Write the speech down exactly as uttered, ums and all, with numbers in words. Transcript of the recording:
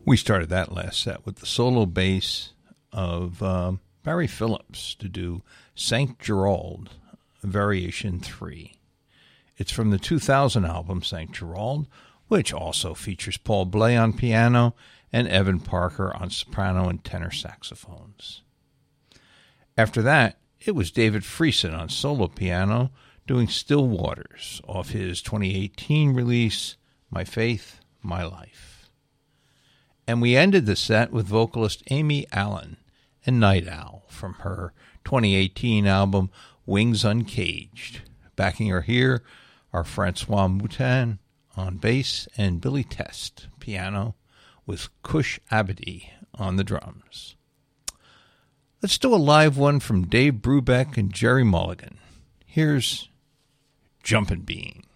We started that last set with the solo bass of um, Barry Phillips to do Saint Gerald, Variation three. It's from the two thousand album Saint Gerald, which also features Paul Bley on piano and Evan Parker on soprano and tenor saxophones. After that, it was David Friesen on solo piano doing Still Waters off his twenty eighteen release, My Faith, My Life. And we ended the set with vocalist Amy Allen and Night Owl from her twenty eighteen album Wings Uncaged. Backing her here are Francois Moutin on bass and Billy Test piano with Kush Abadi on the drums. Let's do a live one from Dave Brubeck and Jerry Mulligan. Here's Jumpin' Bean.